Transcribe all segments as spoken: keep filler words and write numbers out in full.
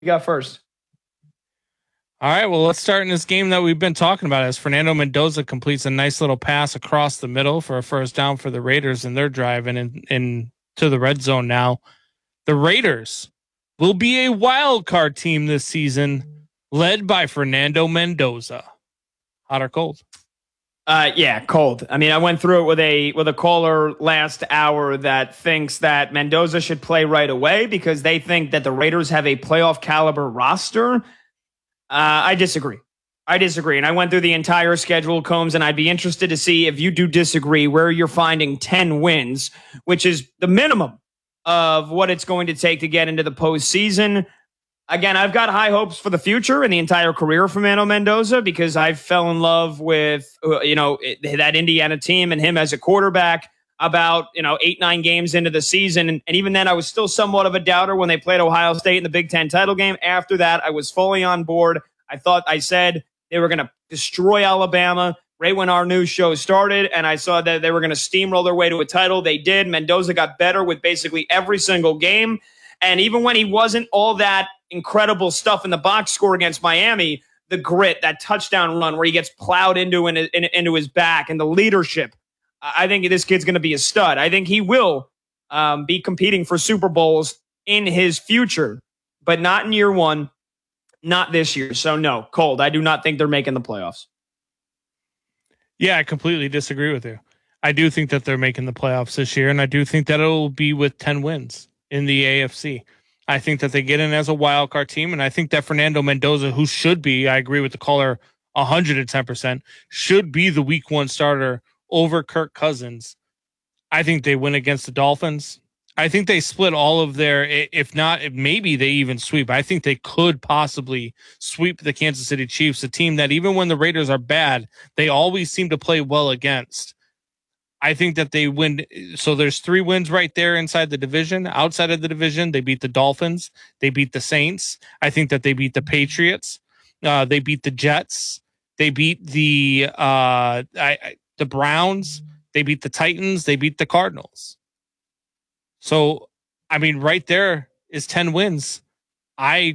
You got first. All right, well, let's start in this game that we've been talking about as Fernando Mendoza completes a nice little pass across the middle for a first down for the Raiders, and they're driving in, in to the red zone now. The Raiders will be a wild card team this season, led by Fernando Mendoza. Hot or cold? Uh, yeah, cold. I mean, I went through it with a with a caller last hour that thinks that Mendoza should play right away because they think that the Raiders have a playoff caliber roster. Uh, I disagree. I disagree. And I went through the entire schedule, Combs, and I'd be interested to see if you do disagree where you're finding ten wins, which is the minimum of what it's going to take to get into the postseason. Again, I've got high hopes for the future and the entire career for Fernando Mendoza because I fell in love with, you know, that Indiana team and him as a quarterback about, you know, eight, nine games into the season. And, and even then, I was still somewhat of a doubter when they played Ohio State in the Big Ten title game. After that, I was fully on board. I thought I said they were going to destroy Alabama right when our new show started, and I saw that they were going to steamroll their way to a title. They did. Mendoza got better with basically every single game. And even when he wasn't all that incredible stuff in the box score against Miami, the grit, that touchdown run where he gets plowed into, in, in, into his back, and the leadership, I think this kid's going to be a stud. I think he will um, be competing for Super Bowls in his future, but not in year one, not this year. So no, cold. I do not think they're making the playoffs. Yeah, I completely disagree with you. I do think that they're making the playoffs this year, and I do think that it'll be with ten wins in the A F C. I think that they get in as a wild card team, and I think that Fernando Mendoza, who should be, I agree with the caller one hundred ten percent, should be the week one starter over Kirk Cousins. I think they win against the Dolphins. I think they split all of their, if not, maybe they even sweep. I think they could possibly sweep the Kansas City Chiefs, a team that even when the Raiders are bad, they always seem to play well against. I think that they win. So there's three wins right there inside the division. Outside of the division, they beat the Dolphins. They beat the Saints. I think that they beat the Patriots. Uh, they beat the Jets. They beat the uh, I, I, the Browns. They beat the Titans. They beat the Cardinals. So, I mean, right there is ten wins. I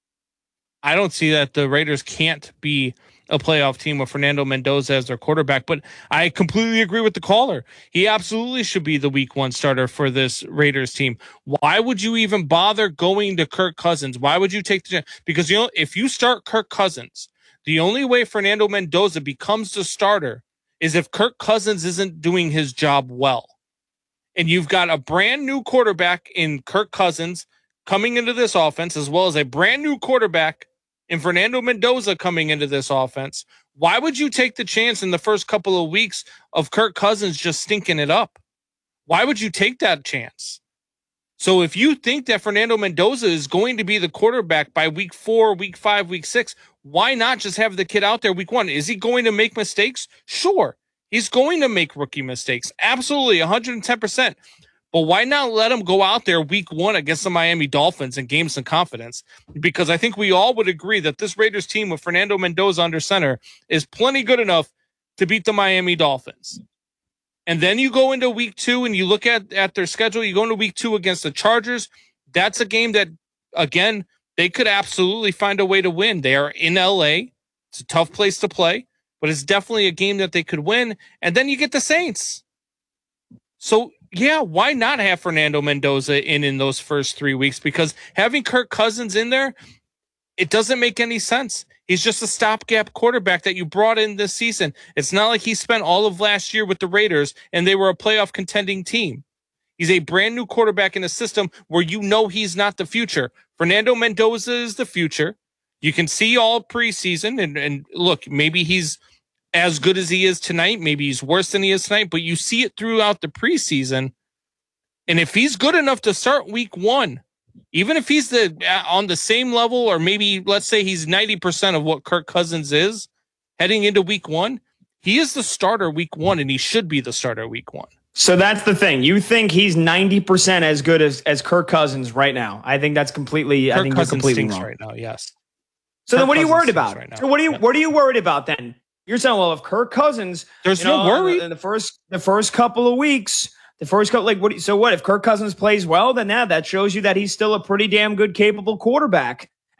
I don't see that the Raiders can't be a playoff team with Fernando Mendoza as their quarterback, but I completely agree with the caller. He absolutely should be the week one starter for this Raiders team. Why would you even bother going to Kirk Cousins? Why would you take the chance? Because, you know, if you start Kirk Cousins, the only way Fernando Mendoza becomes the starter is if Kirk Cousins isn't doing his job well. And you've got a brand new quarterback in Kirk Cousins coming into this offense, as well as a brand new quarterback in Fernando Mendoza coming into this offense. Why would you take the chance in the first couple of weeks of Kirk Cousins just stinking it up? Why would you take that chance? So if you think that Fernando Mendoza is going to be the quarterback by week four, week five, week six, why not just have the kid out there week one? Is he going to make mistakes? Sure. He's going to make rookie mistakes. Absolutely, one hundred ten percent. But why not let him go out there week one against the Miami Dolphins and gain some confidence? Because I think we all would agree that this Raiders team with Fernando Mendoza under center is plenty good enough to beat the Miami Dolphins. And then you go into week two and you look at, at their schedule. You go into week two against the Chargers. That's a game that, again, they could absolutely find a way to win. They are in L A. It's a tough place to play, but it's definitely a game that they could win. And then you get the Saints. So, yeah, why not have Fernando Mendoza in in those first three weeks? Because having Kirk Cousins in there, it doesn't make any sense. He's just a stopgap quarterback that you brought in this season. It's not like he spent all of last year with the Raiders and they were a playoff contending team. He's a brand new quarterback in a system where you know he's not the future. Fernando Mendoza is the future. You can see all preseason, and, and look, maybe he's as good as he is tonight. Maybe he's worse than he is tonight, but you see it throughout the preseason. And if he's good enough to start week one, even if he's the on the same level, or maybe let's say he's ninety percent of what Kirk Cousins is heading into week one, he is the starter week one, and he should be the starter week one. So that's the thing. You think he's ninety percent as good as, as Kirk Cousins right now? I think that's completely, Kirk I think Cousins you're completely wrong. Right now, yes. So Kirk then what are you Cousins worried about? Right now. So what are you, yeah. what are you worried about then? You're saying, well, if Kirk Cousins, there's you know, no worry in the, in the first, the first couple of weeks, the first couple, like what, so what if Kirk Cousins plays well, then yeah, that shows you that he's still a pretty damn good, capable quarterback.